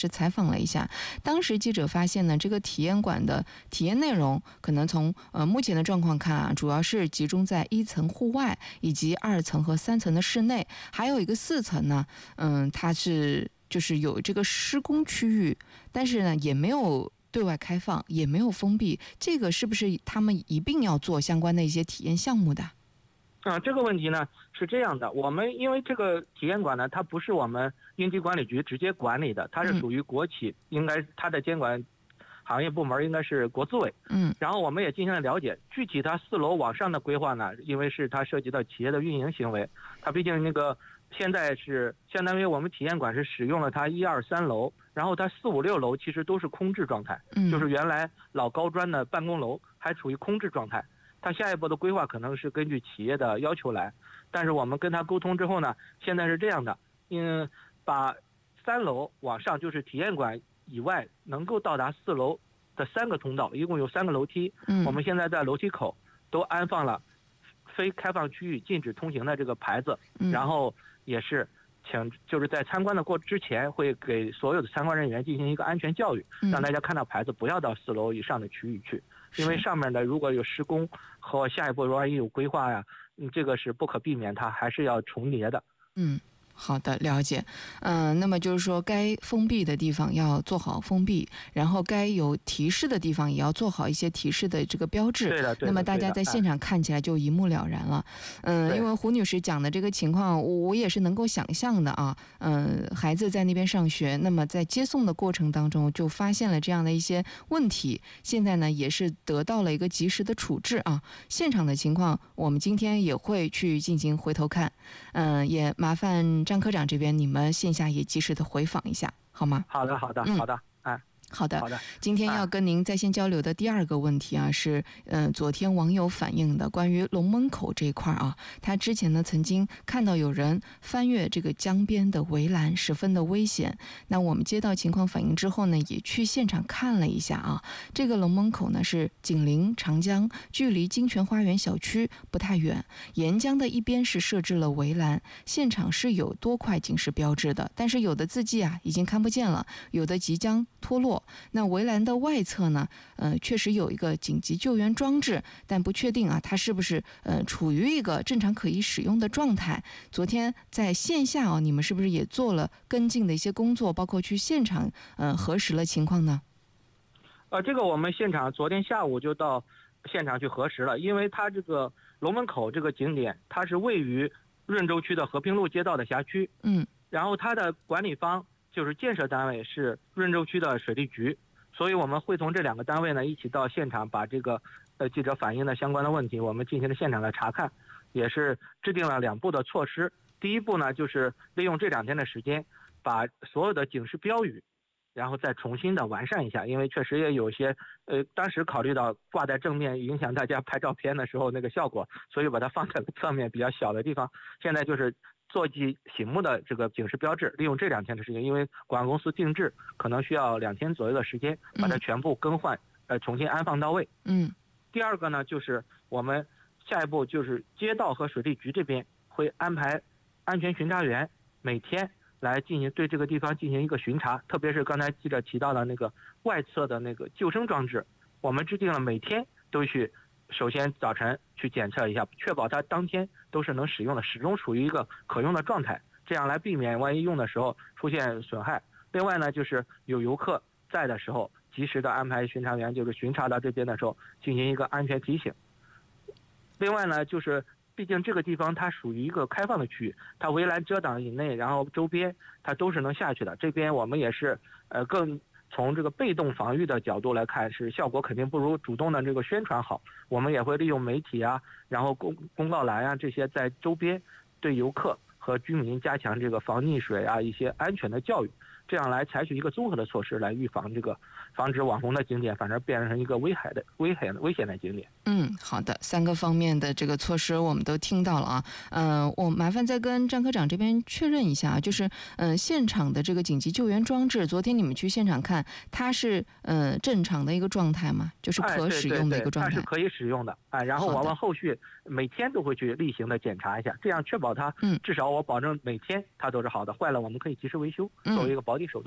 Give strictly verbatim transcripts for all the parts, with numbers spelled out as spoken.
是采访了一下，当时记者发现呢，这个体验馆的体验内容可能从呃目前的状况看啊，主要是集中在一层户外以及二层和三层的室内，还有一个四层呢，嗯，它是就是有这个施工区域，但是呢也没有对外开放，也没有封闭，这个是不是他们一并要做相关的一些体验项目的？ 啊，这个问题呢是这样的，我们因为这个体验馆呢，它不是我们应急管理局直接管理的，它是属于国企，嗯、应该它的监管行业部门应该是国资委。 嗯， 然后我们也进行了了解，具体它四楼往上的规划呢，因为是它涉及到企业的运营行为，它毕竟那个现在是相当于我们体验馆是使用了它一二三楼，然后它四五六楼其实都是空置状态， 嗯， 就是原来老高砖的办公楼还处于空置状态。它下一步的规划可能是根据企业的要求来，但是我们跟他沟通之后呢，现在是这样的，嗯，把三楼往上就是体验馆以外能够到达四楼的三个通道，一共有三个楼梯， 嗯， 我们现在在楼梯口都安放了非开放区域禁止通行的这个牌子， 嗯， 然后也是请就是在参观的过之前会给所有的参观人员进行一个安全教育，让大家看到牌子不要到四楼以上的区域去。因为上面的如果有施工和下一步万一有规划呀，嗯，这个是不可避免，它还是要重叠的。 嗯，好的，了解。嗯、呃，那么就是说，该封闭的地方要做好封闭，然后该有提示的地方也要做好一些提示的这个标志。 对的，对的。 那么大家在现场看起来就一目了然了。嗯、呃，因为胡女士讲的这个情况，我也是能够想象的啊。嗯、呃，孩子在那边上学，那么在接送的过程当中就发现了这样的一些问题，现在呢也是得到了一个及时的处置啊。现场的情况，我们今天也会去进行回头看。嗯、呃，也麻烦张科长这边，你们线下也及时的回访一下，好吗？ 好的，好的， 嗯、 好的，哎。 好的， 好的。 今天要跟您在线交流的第二个问题啊，是嗯、呃，昨天网友反映的关于龙门口这一块啊，他之前呢曾经看到有人翻越这个江边的围栏，十分的危险。那我们接到情况反映之后呢，也去现场看了一下啊，这个龙门口呢是紧邻长江，距离金泉花园小区不太远，沿江的一边是设置了围栏，现场是有多块警示标志的，但是有的字迹啊已经看不见了，有的即将脱落。那围栏的外侧呢，呃，确实有一个紧急救援装置，但不确定啊，它是不是呃处于一个正常可以使用的状态。昨天在线下哦，你们是不是也做了跟进的一些工作，包括去现场呃核实了情况呢？ 呃，这个我们现场昨天下午就到现场去核实了，因为它这个龙门口这个景点，它是位于润州区的和平路街道的辖区， 嗯， 然后它的管理方就是建设单位是润州区的水利局，所以我们会从这两个单位呢一起到现场，把这个呃记者反映的相关的问题，我们进行了现场的查看，也是制定了两步的措施。第一步呢，就是利用这两天的时间，把所有的警示标语，然后再重新的完善一下，因为确实也有些呃，当时考虑到挂在正面影响大家拍照片的时候那个效果，所以把它放在侧面比较小的地方。现在就是做记醒目的这个警示标志，利用这两天的时间，因为广告公司定制可能需要两天左右的时间，把它全部更换，呃，重新安放到位。 嗯。 第二个呢，就是我们下一步就是街道和水利局这边会安排安全巡查员每天来进行对这个地方进行一个巡查，特别是刚才记者提到的那个外侧的那个救生装置，我们制定了每天都去。首先早晨去检测一下，确保它当天都是能使用的，始终处于一个可用的状态，这样来避免万一用的时候出现损害。另外呢，就是有游客在的时候，及时的安排巡查员就是巡查到这边的时候进行一个安全提醒。另外呢，就是毕竟这个地方它属于一个开放的区域，它围栏遮挡以内，然后周边它都是能下去的。这边我们也是呃更从这个被动防御的角度来看，是效果肯定不如主动的这个宣传好。我们也会利用媒体啊，然后公公告栏啊这些，在周边对游客和居民加强这个防溺水啊一些安全的教育，这样来采取一个综合的措施来预防这个防止网红的景点反而变成一个危害的危险的危险的景点。 嗯，好的，三个方面的这个措施我们都听到了啊。嗯、呃，我麻烦再跟张科长这边确认一下，就是嗯、呃，现场的这个紧急救援装置，昨天你们去现场看，它是呃正常的一个状态吗？就是可使用的一个状态？ 哎、对对对，它是可以使用的。哎，然后我们后续每天都会去例行的检查一下，这样确保它，嗯，至少我保证每天它都是好的，坏了我们可以及时维修，作为一个保底手段。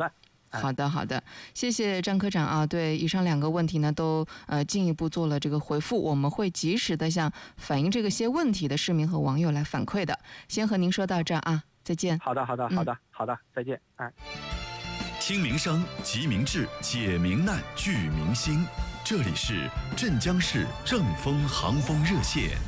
好的，好的，谢谢张科长啊。对以上两个问题呢，都呃进一步做了这个回复，我们会及时的向反映这个些问题的市民和网友来反馈的。先和您说到这儿啊，再见。 好的，好的，好的，嗯、好的，再见。哎， 听民生，集民智，解民难，聚民心。这里是镇江市正风航风热线。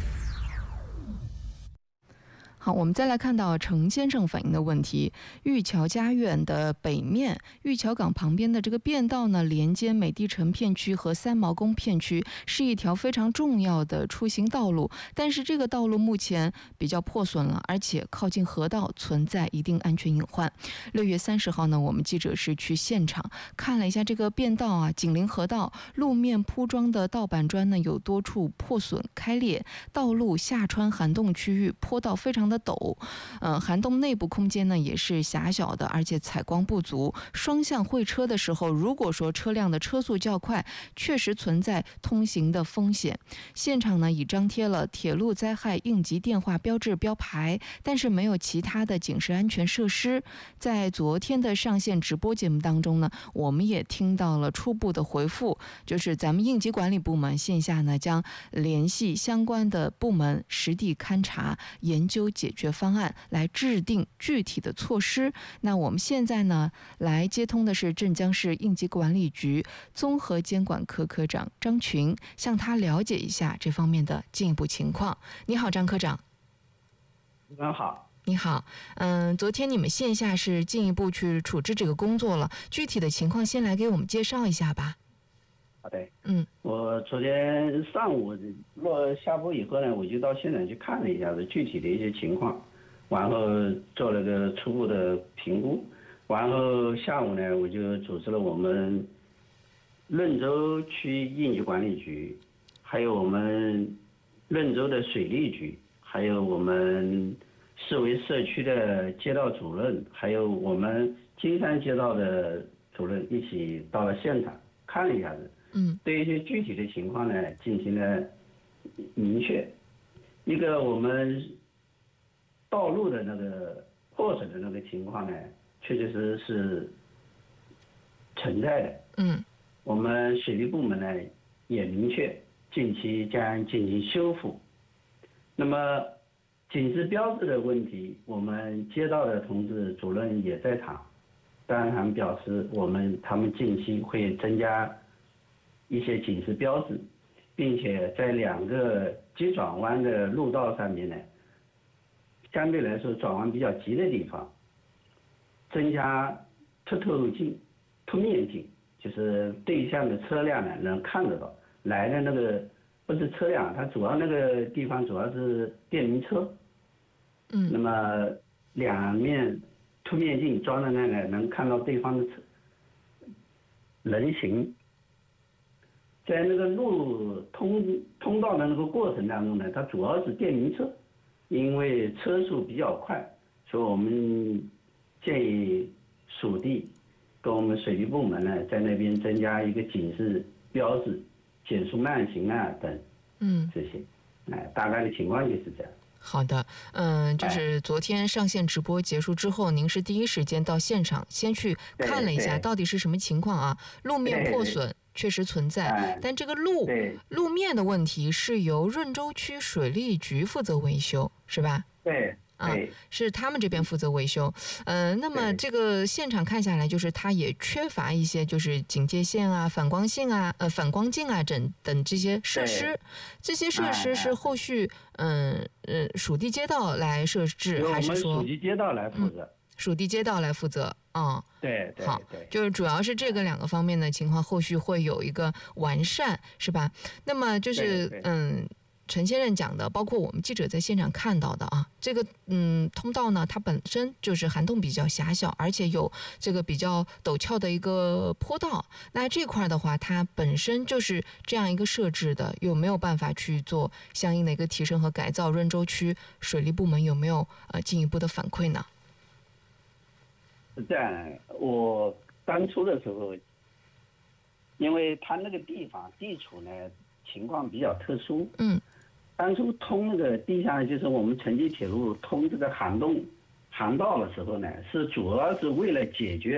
好，我们再来看到程先生反映的问题。玉桥家苑的北面，玉桥港旁边的这个便道呢，连接美地城片区和三毛宫片区，是一条非常重要的出行道路。但是这个道路目前比较破损了，而且靠近河道，存在一定安全隐患。六月三十号呢，我们记者是去现场看了一下这个便道啊，紧邻河道，路面铺装的道板砖呢有多处破损开裂，道路下穿涵洞区域坡道非常的陡，呃，涵洞内部空间呢也是狭小的，而且采光不足。双向会车的时候，如果说车辆的车速较快，确实存在通行的风险。现场呢已张贴了铁路灾害应急电话标志标牌，但是没有其他的警示安全设施。在昨天的上线直播节目当中呢，我们也听到了初步的回复，就是咱们应急管理部门线下呢将联系相关的部门实地勘察，研究解决方案，来制定具体的措施。那我们现在呢来接通的是镇江市应急管理局综合监管科科长张群，向他了解一下这方面的进一步情况。你好，张科长。 你好。 你好，嗯，昨天你们线下是进一步去处置这个工作了，具体的情况先来给我们介绍一下吧。 好的， 嗯， 我昨天上午落下播以后呢，我就到现场去看了一下子具体的一些情况，然后做了个初步的评估，然后下午呢，我就组织了我们润州区应急管理局，还有我们润州的水利局，还有我们市委社区的街道主任，还有我们金山街道的主任一起到了现场看了一下子。 嗯， 对一些具体的情况呢进行了明确。一个我们道路的那个破损的那个情况呢，确确实实是存在的。 嗯， 我们水利部门呢也明确近期将进行修复。那么警示标志的问题，我们街道的同志主任也在场，当然他们表示我们他们近期会增加一些警示标志，并且在两个急转弯的路道上面呢，相对来说转弯比较急的地方，增加凸透镜、凸面镜，就是对向的车辆呢能看得到，来的那个不是车辆，它主要那个地方主要是电瓶车。 嗯， 那么两面凸面镜装在那个能看到对方的车人行。在那个路通通道的那个过程当中呢，它主要是电瓶车，因为车速比较快，所以我们建议属地跟我们水利部门呢，在那边增加一个警示标志，减速慢行啊等， 嗯， 这些，哎，大概的情况就是这样。 好的，嗯，就是昨天上线直播结束之后，您是第一时间到现场先去看了一下到底是什么情况啊？路面破损确实存在，但这个路路面的问题是由润州区水利局负责维修，是吧？ 对。 啊，是他们这边负责维修，呃，那么这个现场看下来，就是它也缺乏一些就是警戒线啊、反光镜啊、呃反光镜啊等等这些设施，这些设施是后续嗯呃属地街道来设置，还是说属地街道来负责？ 嗯、属地街道来负责啊、嗯， 对，对好，就是主要是这个两个方面的情况，后续会有一个完善，是吧？那么就是嗯。陈先生讲的，包括我们记者在现场看到的啊，这个嗯通道呢，它本身就是涵洞比较狭小，而且有这个比较陡峭的一个坡道。那这块的话，它本身就是这样一个设置的，有没有办法去做相应的一个提升和改造？润州区水利部门有没有呃进一步的反馈呢？ 是这样，我当初的时候，因为它那个地方地处呢情况比较特殊， 嗯。 当初通那个地下，就是我们城际铁路通这个涵洞、涵道的时候呢，是主要是为了解决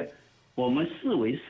我们视为